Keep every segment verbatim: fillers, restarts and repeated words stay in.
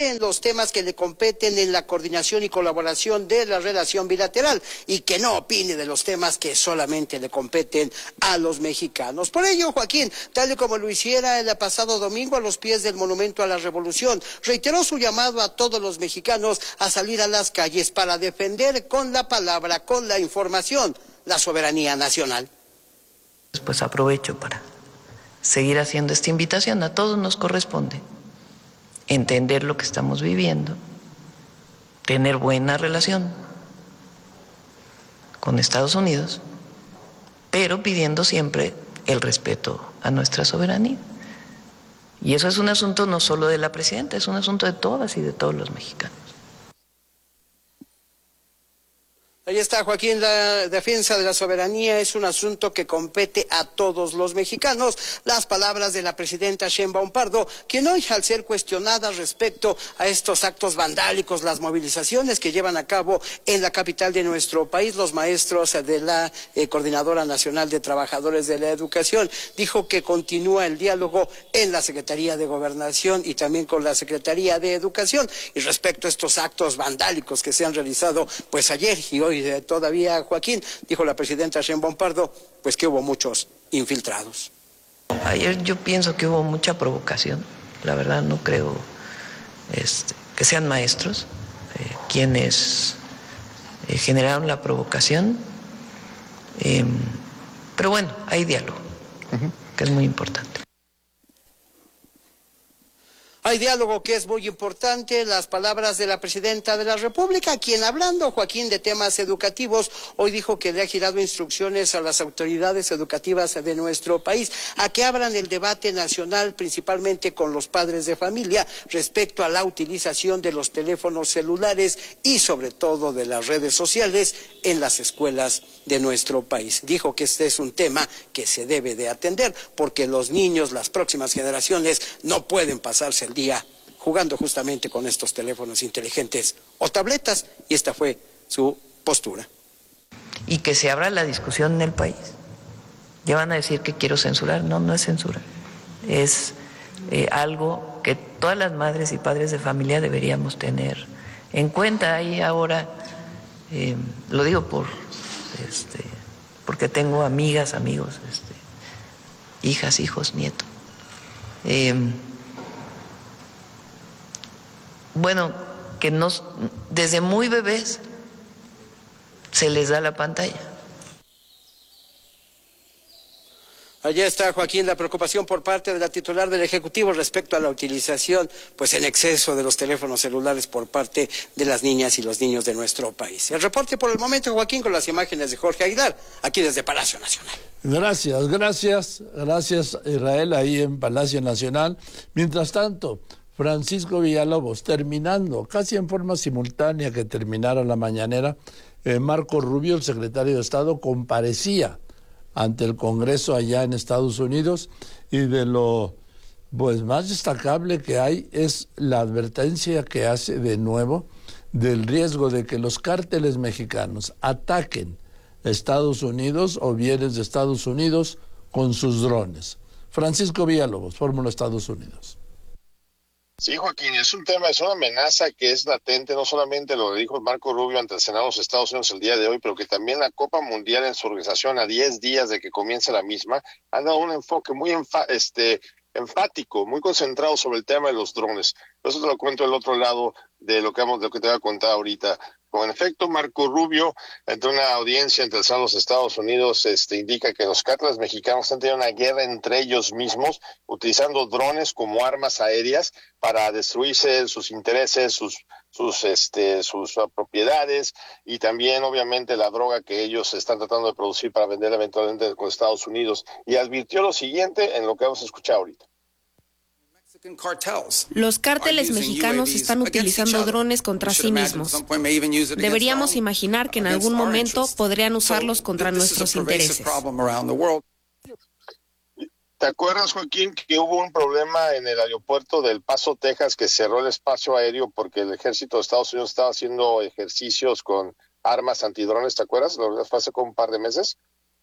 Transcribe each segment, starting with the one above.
en los temas que le competen en la coordinación y colaboración de la relación bilateral y que no opine de los temas que solamente le competen a los mexicanos. Por ello, Joaquín, tal y como lo hiciera el pasado domingo a los pies del Monumento a la Revolución, reiteró su llamado a todos los mexicanos a salir a las calles para defender con la palabra, con la información, la soberanía nacional. Pues aprovecho para seguir haciendo esta invitación. A todos nos corresponde entender lo que estamos viviendo, tener buena relación con Estados Unidos, pero pidiendo siempre el respeto a nuestra soberanía. Y eso es un asunto no solo de la presidenta, es un asunto de todas y de todos los mexicanos. Ahí está, Joaquín, la defensa de la soberanía es un asunto que compete a todos los mexicanos. Las palabras de la presidenta Sheinbaum Pardo, quien hoy, al ser cuestionada respecto a estos actos vandálicos, las movilizaciones que llevan a cabo en la capital de nuestro país, los maestros de la eh, Coordinadora Nacional de Trabajadores de la Educación, dijo que continúa el diálogo en la Secretaría de Gobernación y también con la Secretaría de Educación. Y respecto a estos actos vandálicos que se han realizado, pues ayer y hoy, todavía, Joaquín, dijo la presidenta Sheinbaum Pardo, pues que hubo muchos infiltrados. Ayer yo pienso que hubo mucha provocación, la verdad no creo este, que sean maestros eh, quienes eh, generaron la provocación, eh, pero bueno, hay diálogo, uh-huh. que es muy importante. Hay diálogo que es muy importante, las palabras de la presidenta de la República, quien hablando, Joaquín, de temas educativos, hoy dijo que le ha girado instrucciones a las autoridades educativas de nuestro país a que abran el debate nacional, principalmente con los padres de familia, respecto a la utilización de los teléfonos celulares y sobre todo de las redes sociales en las escuelas de nuestro país. Dijo que este es un tema que se debe de atender porque los niños, las próximas generaciones, no pueden pasarse el día jugando justamente con estos teléfonos inteligentes o tabletas, y esta fue su postura. Y que se abra la discusión en el país. Ya van a decir que quiero censurar, no, no es censura, es eh, algo que todas las madres y padres de familia deberíamos tener en cuenta. Y ahora, eh, lo digo por, este, porque tengo amigas, amigos, este, hijas, hijos, nietos. Eh, Bueno, que nos, desde muy bebés se les da la pantalla. Allá está, Joaquín, la preocupación por parte de la titular del Ejecutivo respecto a la utilización, pues en exceso de los teléfonos celulares por parte de las niñas y los niños de nuestro país. El reporte por el momento, Joaquín, con las imágenes de Jorge Aguilar, aquí desde Palacio Nacional. Gracias, gracias, gracias, Israel, ahí en Palacio Nacional. Mientras tanto, Francisco Villalobos, terminando, casi en forma simultánea que terminara la mañanera, eh, Marco Rubio, el secretario de Estado, comparecía ante el Congreso allá en Estados Unidos, y de lo pues más destacable que hay es la advertencia que hace de nuevo del riesgo de que los cárteles mexicanos ataquen a Estados Unidos o bienes de Estados Unidos con sus drones. Francisco Villalobos, Fórmula Estados Unidos. Sí, Joaquín, es un tema, es una amenaza que es latente, no solamente lo dijo Marco Rubio ante el Senado de los Estados Unidos el día de hoy, pero que también la Copa Mundial en su organización a diez días de que comience la misma, ha dado un enfoque muy enfa- este, enfático, muy concentrado sobre el tema de los drones. Eso te lo cuento del otro lado de lo que, vamos, de lo que te voy a contar ahorita. Con efecto, Marco Rubio, entre una audiencia entre el Senado de los Estados Unidos, este, indica que los cárteles mexicanos están teniendo una guerra entre ellos mismos, utilizando drones como armas aéreas para destruirse sus intereses, sus sus este sus uh, propiedades, y también obviamente la droga que ellos están tratando de producir para vender eventualmente con Estados Unidos. Y advirtió lo siguiente en lo que vamos a escuchar ahorita. Los cárteles mexicanos están utilizando drones contra sí mismos. Deberíamos imaginar que en algún momento podrían usarlos contra nuestros intereses. ¿Te acuerdas, Joaquín, que hubo un problema en el aeropuerto del Paso, Texas, que cerró el espacio aéreo porque el ejército de Estados Unidos estaba haciendo ejercicios con armas antidrones? ¿Te acuerdas? Lo fue hace como un par de meses.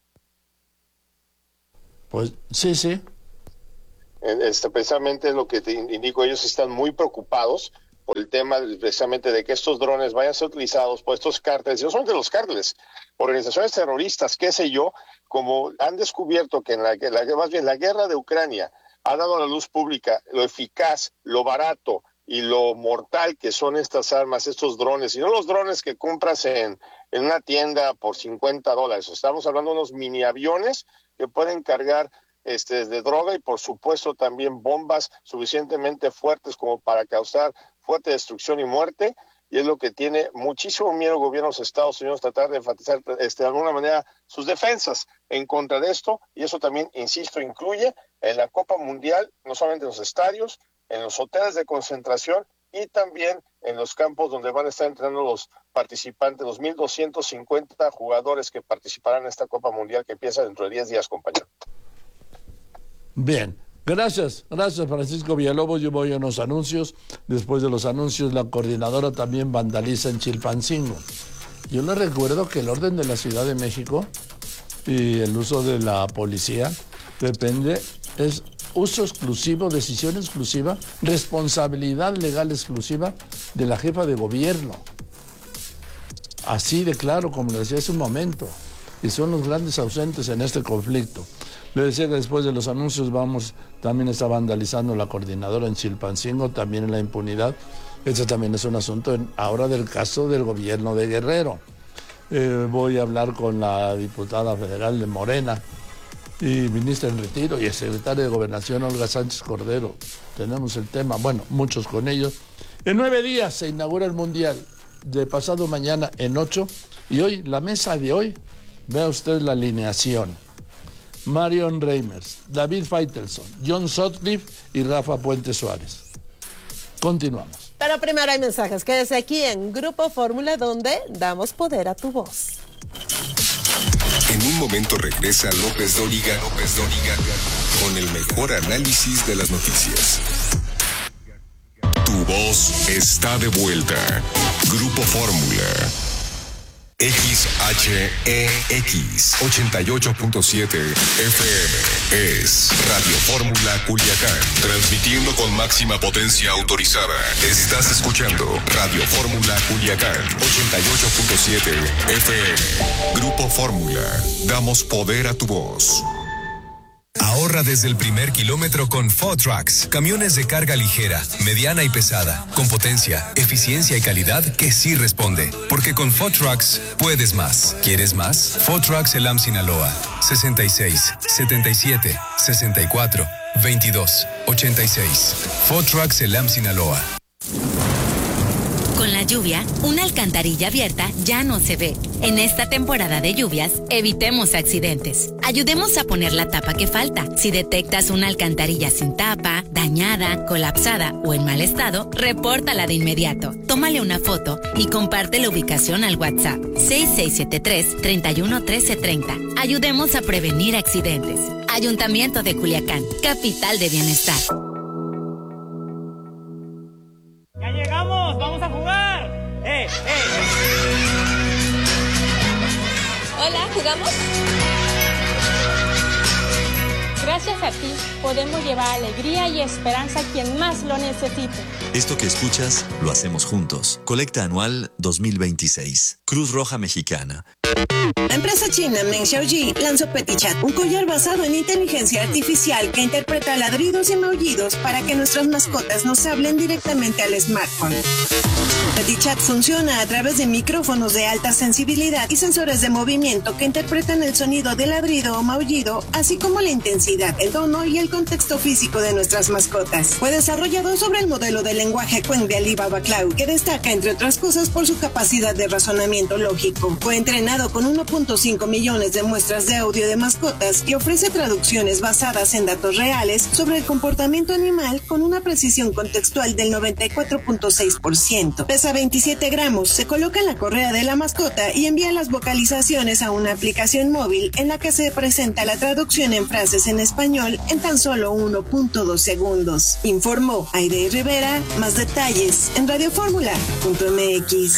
Pues sí, sí. Este, precisamente es lo que te indico, ellos están muy preocupados por el tema precisamente de que estos drones vayan a ser utilizados por estos cárteles, y no solamente los cárteles, organizaciones terroristas, qué sé yo, como han descubierto que en la, la más bien la guerra de Ucrania ha dado a la luz pública lo eficaz, lo barato y lo mortal que son estas armas, estos drones, y no los drones que compras en, en una tienda por cincuenta dólares. Estamos hablando de unos mini aviones que pueden cargar este, de droga y por supuesto también bombas suficientemente fuertes como para causar fuerte destrucción y muerte, y es lo que tiene muchísimo miedo el gobierno de los Estados Unidos, tratar de enfatizar este, de alguna manera sus defensas en contra de esto, y eso también, insisto, incluye en la Copa Mundial, no solamente en los estadios, en los hoteles de concentración y también en los campos donde van a estar entrenando los participantes, los mil doscientos cincuenta jugadores que participarán en esta Copa Mundial que empieza dentro de diez días, compañero. Bien, gracias, gracias Francisco Villalobos. Yo voy a unos anuncios. Después de los anuncios, la coordinadora también vandaliza en Chilpancingo. Yo les recuerdo que el orden de la Ciudad de México y el uso de la policía depende, es uso exclusivo, decisión exclusiva, responsabilidad legal exclusiva de la jefa de gobierno. Así de claro, como le decía hace un momento, y son los grandes ausentes en este conflicto. Le decía que después de los anuncios vamos, también está vandalizando la coordinadora en Chilpancingo, también en la impunidad. Este también es un asunto en, ahora del caso del gobierno de Guerrero. Eh, voy a hablar con la diputada federal de Morena y ministra en retiro y el secretario de Gobernación, Olga Sánchez Cordero. Tenemos el tema, bueno, muchos con ellos. En nueve días se inaugura el Mundial, de pasado mañana en ocho, y hoy, la mesa de hoy, vea usted la alineación. Marion Reimers, David Faitelson, John Sutcliffe y Rafa Puente Suárez. Continuamos. Pero primero hay mensajes. Quédese aquí en Grupo Fórmula, donde damos poder a tu voz. En un momento regresa López Dóriga, López Dóriga, con el mejor análisis de las noticias. Tu voz está de vuelta. Grupo Fórmula. X H E X ochenta y ocho punto siete F M es Radio Fórmula Culiacán, transmitiendo con máxima potencia autorizada. Estás escuchando Radio Fórmula Culiacán ochenta y ocho punto siete F M. Grupo Fórmula, damos poder a tu voz. Ahorra desde el primer kilómetro con Four Trucks, camiones de carga ligera, mediana y pesada, con potencia, eficiencia y calidad que sí responde. Porque con Four Trucks puedes más. ¿Quieres más? Four Trucks Elam Sinaloa, sesenta y seis, setenta y siete, sesenta y cuatro, veintidós, ochenta y seis. Four Trucks Elam Sinaloa. Con la lluvia, una alcantarilla abierta ya no se ve. En esta temporada de lluvias, evitemos accidentes. Ayudemos a poner la tapa que falta. Si detectas una alcantarilla sin tapa, dañada, colapsada o en mal estado, repórtala de inmediato. Tómale una foto y comparte la ubicación al WhatsApp seis seis siete tres, tres uno uno tres tres cero. Ayudemos a prevenir accidentes. Ayuntamiento de Culiacán, capital de bienestar. ¡Ya llegamos! ¡Vamos a jugar! ¡Eh, eh! Hola, ¿jugamos? Gracias a ti, podemos llevar alegría y esperanza a quien más lo necesite. Esto que escuchas, lo hacemos juntos. Colecta anual dos mil veintiséis. Cruz Roja Mexicana. La empresa china Meng Xiaoji lanzó PetiChat, un collar basado en inteligencia artificial que interpreta ladridos y maullidos para que nuestras mascotas nos hablen directamente al smartphone. PetiChat funciona a través de micrófonos de alta sensibilidad y sensores de movimiento que interpretan el sonido de ladrido o maullido, así como la intensidad, el tono y el contexto físico de nuestras mascotas. Fue desarrollado sobre el modelo de lenguaje Qwen de Alibaba Cloud, que destaca, entre otras cosas, por su capacidad de razonamiento lógico. Fue entrenado con uno punto cinco millones de muestras de audio de mascotas y ofrece traducciones basadas en datos reales sobre el comportamiento animal con una precisión contextual del noventa y cuatro punto seis por ciento. Pesa veintisiete gramos, se coloca en la correa de la mascota y envía las vocalizaciones a una aplicación móvil en la que se presenta la traducción en frases en español en tan solo uno punto dos segundos. Informó Aide Rivera. Más detalles en radio fórmula punto m x.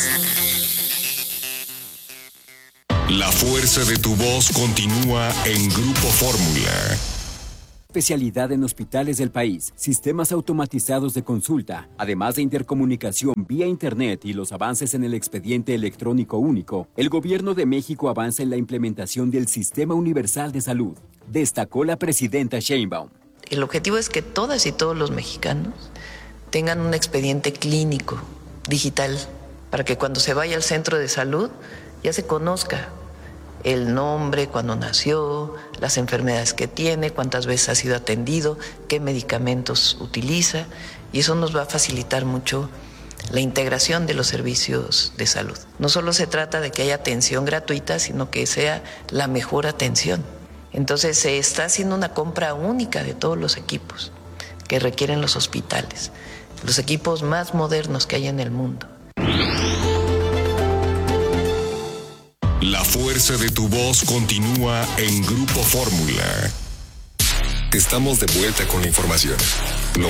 La fuerza de tu voz continúa en Grupo Fórmula. especialidad en hospitales del país, sistemas automatizados de consulta, además de intercomunicación vía Internet y los avances en el expediente electrónico único, el Gobierno de México avanza en la implementación del Sistema Universal de Salud, destacó la presidenta Sheinbaum. El objetivo es que todas y todos los mexicanos tengan un expediente clínico digital para que cuando se vaya al centro de salud ya se conozca el nombre, cuándo nació, las enfermedades que tiene, cuántas veces ha sido atendido, qué medicamentos utiliza, y eso nos va a facilitar mucho la integración de los servicios de salud. No solo se trata de que haya atención gratuita, sino que sea la mejor atención. Entonces se está haciendo una compra única de todos los equipos que requieren los hospitales, los equipos más modernos que hay en el mundo. La fuerza de tu voz continúa en Grupo Fórmula. Estamos de vuelta con la información.